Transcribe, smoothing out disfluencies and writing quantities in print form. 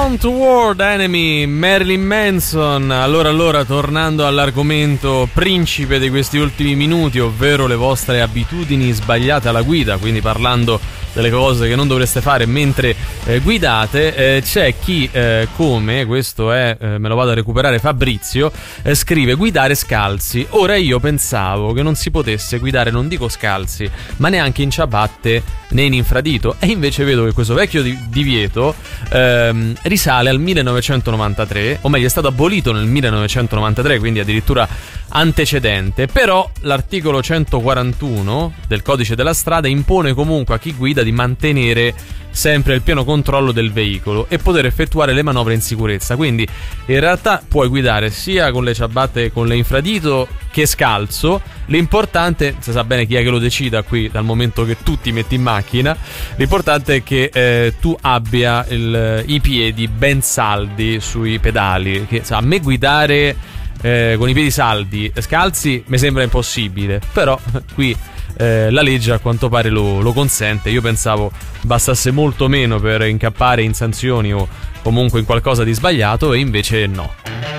Down to World Enemy, Marilyn Manson. Allora, tornando all'argomento principe di questi ultimi minuti, ovvero le vostre abitudini sbagliate alla guida, quindi parlando delle cose che non dovreste fare mentre guidate, c'è chi come, questo è, me lo vado a recuperare, Fabrizio, scrive: guidare scalzi. Ora io pensavo che non si potesse guidare, non dico scalzi, ma neanche in ciabatte né in infradito, e invece vedo che questo vecchio divieto risale al 1993, o meglio è stato abolito nel 1993, quindi addirittura antecedente. Però l'articolo 141 del codice della strada impone comunque a chi guida di mantenere sempre il pieno controllo del veicolo e poter effettuare le manovre in sicurezza. Quindi in realtà puoi guidare sia con le ciabatte con le infradito che scalzo. L'importante, si sa bene chi è che lo decida qui, dal momento che tu ti metti in macchina, l'importante è che tu abbia i piedi ben saldi sui pedali, che a me guidare con i piedi saldi scalzi mi sembra impossibile, però qui la legge a quanto pare lo consente. Io pensavo bastasse molto meno per incappare in sanzioni o comunque in qualcosa di sbagliato, e invece no.